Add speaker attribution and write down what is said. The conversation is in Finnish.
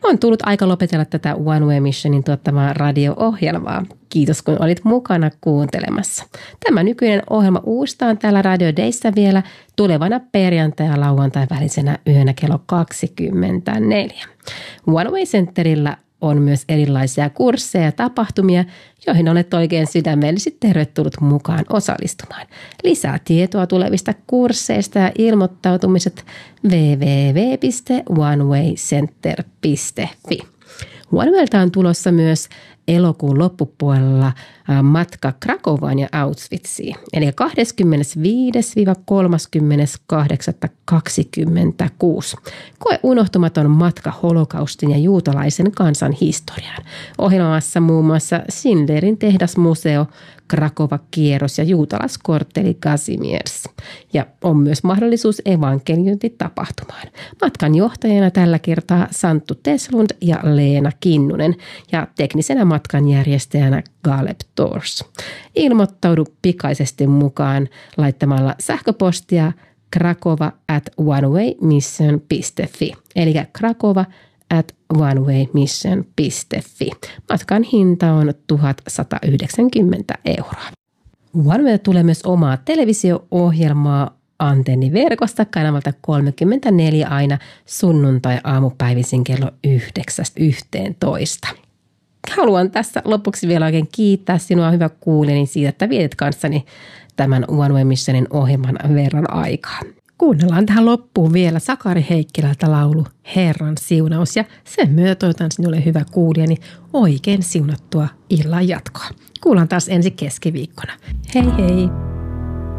Speaker 1: On tullut aika lopetella tätä One Way Missionin tuottamaa radio-ohjelmaa. Kiitos, kun olit mukana kuuntelemassa. Tämä nykyinen ohjelma uustaan täällä Radio Dayssä vielä tulevana perjantai- ja lauantai välisenä yönä kello 24. One Way Centerillä on myös erilaisia kursseja ja tapahtumia, joihin olet oikein sydämellisesti tervetullut mukaan osallistumaan. Lisää tietoa tulevista kursseista ja ilmoittautumiset www.onewaycenter.fi. OneWaylta on tulossa myös elokuun loppupuolella matka Krakovaan ja Auschwitziin, eli 25.–30.8.26. Koe unohtumaton matka holokaustin ja juutalaisen kansan historiaan. Ohjelmassa muun muassa Schindlerin tehdasmuseo, Krakova-kierros ja juutalaiskortteli Kazimierz. Ja on myös mahdollisuus evankeliointitapahtumaan. Matkan johtajana tällä kertaa Santtu Teslund ja Leena Kinnunen ja teknisenä matkanjärjestäjänä Galeb Tours. Ilmoittaudu pikaisesti mukaan laittamalla sähköpostia krakova@onewaymission.fi eli krakova@onewaymission.fi. Matkan hinta on 1190 €. OneWay tulee myös omaa televisio-ohjelmaa antenniverkosta kanavalta 34 aina sunnuntai-aamupäivisin kello 9–11. Haluan tässä lopuksi vielä oikein kiittää sinua, hyvä kuulijani, siitä, että vietit kanssani tämän One Way Missionin ohjelman verran aikaa.
Speaker 2: Kuunnellaan tähän loppuun vielä Sakari Heikkilältä laulu Herran siunaus ja sen myötä toivotan sinulle, hyvä kuulijani, oikein siunattua illan jatkoa. Kuullaan taas ensi keskiviikkona. Hei hei!